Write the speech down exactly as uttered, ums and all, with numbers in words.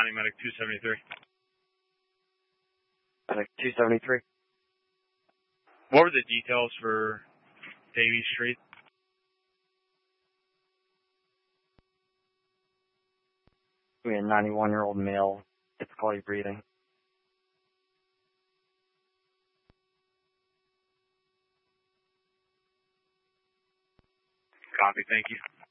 County, Medic two seventy-three. Medic two seventy-three. What were the details for Davie Street? We had a ninety-one-year-old male, difficulty breathing. Copy, thank you.